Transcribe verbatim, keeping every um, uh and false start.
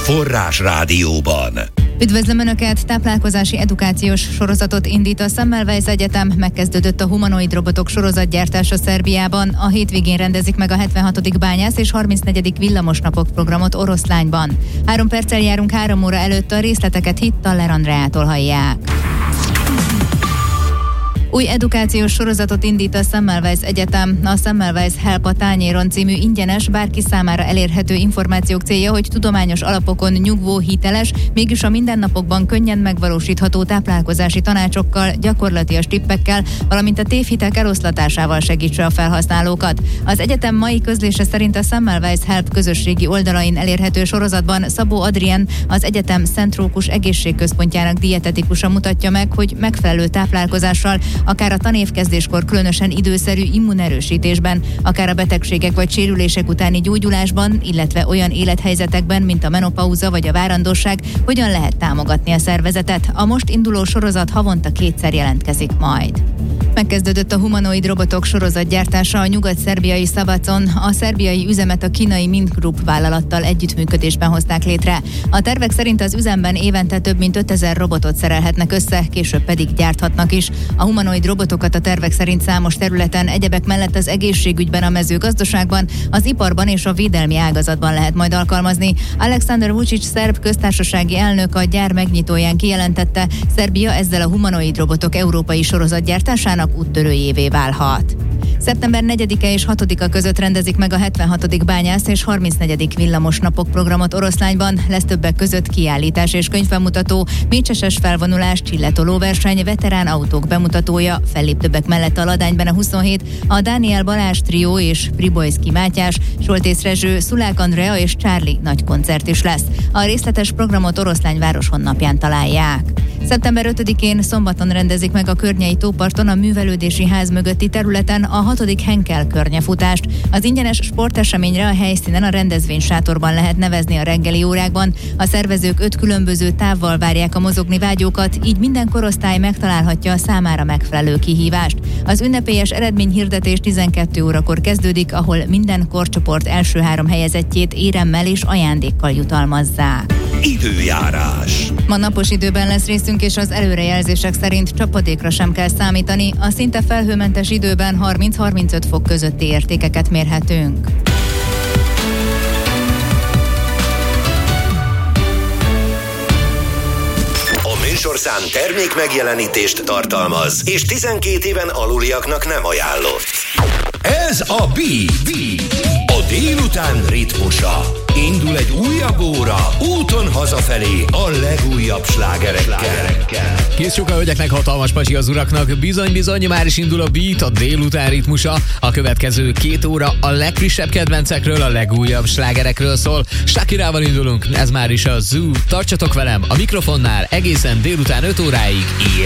Forrás Rádióban. Üdvözlöm Önöket! Táplálkozási edukációs sorozatot indít a Semmelweis Egyetem, megkezdődött a humanoid robotok sorozatgyártása Szerbiában. A hétvégén rendezik meg a hetvenhatodik bányász és harmincnegyedik villamosnapok programot Oroszlányban. Három perccel járunk három óra előtt, a részleteket Hittaller Andreától hallják. Új edukációs sorozatot indít a Semmelweis Egyetem. A Semmelweis Help a tányéron című ingyenes, bárki számára elérhető információk célja, hogy tudományos alapokon nyugvó, hiteles, mégis a mindennapokban könnyen megvalósítható táplálkozási tanácsokkal, gyakorlatias tippekkel, valamint a tévhitek eloszlatásával segítse a felhasználókat. Az egyetem mai közlése szerint a Semmelweis Help közösségi oldalain elérhető sorozatban Szabó Adrien, az egyetem Szent Rókus egészségközpontjának dietetikusa mutatja meg, hogy megfelelő táplálkozással, akár a tanévkezdéskor különösen időszerű immunerősítésben, akár a betegségek vagy sérülések utáni gyógyulásban, illetve olyan élethelyzetekben, mint a menopauza vagy a várandóság, hogyan lehet támogatni a szervezetet. A most induló sorozat havonta kétszer jelentkezik majd. Megkezdődött a humanoid robotok sorozatgyártása a nyugat-szerbiai Szabacon. A szerbiai üzemet a kínai Mint Group vállalattal együttműködésben hozták létre. A tervek szerint az üzemben évente több mint ötezer robotot szerelhetnek össze, később pedig gyárthatnak is. A humanoid robotokat a tervek szerint számos területen, egyebek mellett az egészségügyben, a mezőgazdaságban, az iparban és a védelmi ágazatban lehet majd alkalmazni. Alexander Vučić szerb köztársasági elnök a gyár megnyitóján kijelentette, Szerbia ezzel a humanoid robotok európai sorozatgyártásának úttörőjévé válhat. szeptember negyedike és hatodika között rendezik meg a hetvenhatodik bányász és harmincnegyedik villamosnapok programot Oroszlányban. Lesz többek között kiállítás és könyvbemutató, mécseses felvonulás, csilletolóverseny, veterán autók bemutatója, fellép többek mellett a Ladányban a huszonhét, a Dániel Balázs trió és Pribojszki Mátyás, Soltész Rezső, Szulák Andrea és Charlie nagy koncert is lesz. A részletes programot Oroszlány város honlapján találják. szeptember ötödikén szombaton rendezik meg a Környei tóparton a művelődési ház mögötti területen a hatodik Henkel környefutást. Az ingyenes sporteseményre a helyszínen a rendezvénysátorban lehet nevezni a reggeli órákban. A szervezők öt különböző távval várják a mozogni vágyókat, így minden korosztály megtalálhatja a számára megfelelő kihívást. Az ünnepélyes eredményhirdetés tizenkét órakor kezdődik, ahol minden korcsoport első három helyezettjét éremmel és ajándékkal jutalmazzák. Időjárás. Ma napos időben lesz részünk, és az előrejelzések szerint csapadékra sem kell számítani. A szinte felhőmentes időben harminc-harmincöt fok közötti értékeket mérhetünk. A műsorszám termék megjelenítést tartalmaz, és tizenkét éven aluliaknak nem ajánlott. Ez a Beat, a délután ritmusa. Indul egy újabb óra, úton hazafelé a legújabb slágerekkel. Kész sok a hölgyeknek, hatalmas pasi az uraknak. Bizony, bizony, már is indul a Beat, a délután ritmusa. A következő két óra a legfrissebb kedvencekről, a legújabb slágerekről szól. Shakirával indulunk, ez már is a Zoo. Tartsatok velem a mikrofonnál egészen délután öt óráig.